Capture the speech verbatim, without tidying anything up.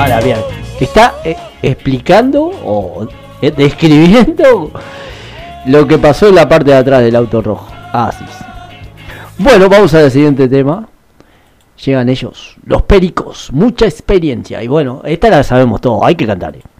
Ahora bien, está eh, explicando o eh, describiendo lo que pasó en la parte de atrás del auto rojo. Así es. Bueno, vamos al siguiente tema. Llegan ellos, los Pericos, mucha experiencia. Y bueno, esta la sabemos todos, hay que cantar.